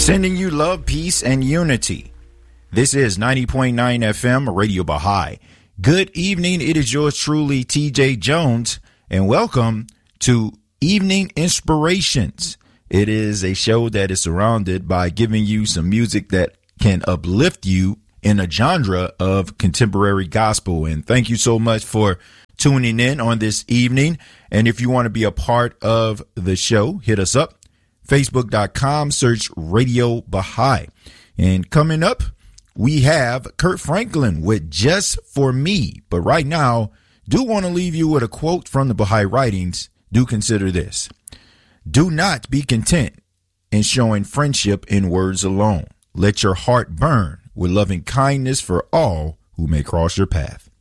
Sending you love, peace, and unity. This is 90.9 FM Radio Baha'i. Good evening. It is yours truly, TJ Jones, and welcome to Evening Inspirations. It is a show that is surrounded by giving you some music that can uplift you in a genre of contemporary gospel. And thank you so much for tuning in on this evening. And if you want to be a part of the show, hit us up. Facebook.com, search Radio Baha'i. And coming up, we have Kirk Franklin with Just For Me. But right now, do want to leave you with a quote from the Baha'i writings. Do consider this. Do not be content in showing friendship in words alone. Let your heart burn with loving kindness for all who may cross your path.